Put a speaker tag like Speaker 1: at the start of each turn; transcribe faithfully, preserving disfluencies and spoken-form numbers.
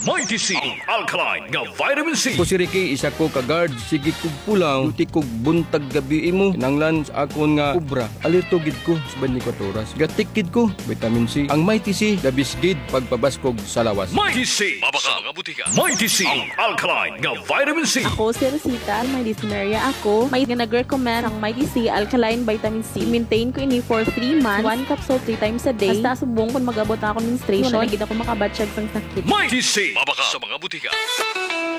Speaker 1: Mighty C, ang alkaline nga vitamin C.
Speaker 2: Ko si Ricky, isa ko ka-guard, sige kog pulang, luti kog buntag gabi imo, kinanglan sa akon nga kubra, alerto gid ko sa twenty-four oras. Gatik gid ko, vitamin C. Ang Mighty C, labis gid pagpabaskog sa lawas.
Speaker 1: Mighty C, mabaka mga butika. Mighty C, ang alkaline nga vitamin C.
Speaker 3: Ako si Rosita, may dysmenorrhea ako. May nag-recommend ang Mighty C Alkaline Vitamin C. Maintain ko ini for three months, one capsule three times a day. Basta subong kung mag-abot ako menstruation, hindi ako makabatsyag sang sakit.
Speaker 1: Mighty C, mabaka sa mga butika.